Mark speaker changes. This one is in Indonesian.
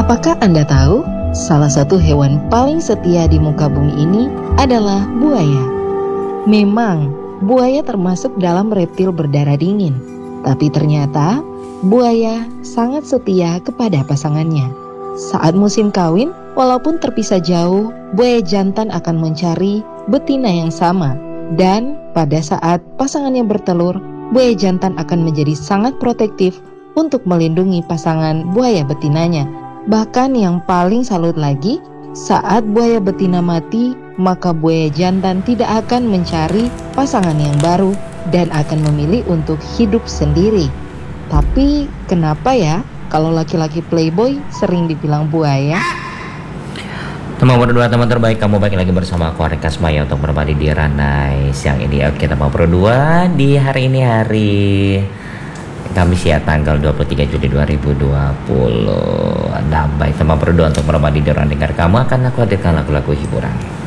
Speaker 1: Apakah Anda tahu, salah satu hewan paling setia di muka bumi ini adalah buaya? Memang, buaya termasuk dalam reptil berdarah dingin. Tapi ternyata, buaya sangat setia kepada pasangannya. Saat musim kawin, walaupun terpisah jauh, buaya jantan akan mencari betina yang sama. Dan pada saat pasangannya bertelur, buaya jantan akan menjadi sangat protektif untuk melindungi pasangan buaya betinanya. Bahkan yang paling salut lagi, saat buaya betina mati, maka buaya jantan tidak akan mencari pasangan yang baru dan akan memilih untuk hidup sendiri. Tapi kenapa ya kalau laki-laki playboy sering dibilang buaya?
Speaker 2: Teman berdua, teman terbaik, kamu balik lagi bersama aku Arika Smaya untuk berbagi di Ranai siang ini. Oke, teman berdua, di hari ini hari Kamis ya, tanggal 23 Juli 2020. Nah, baik teman berdua, untuk berbagi di Ranai dengar kamu akan aku hadirkan lagu-lagu hiburan.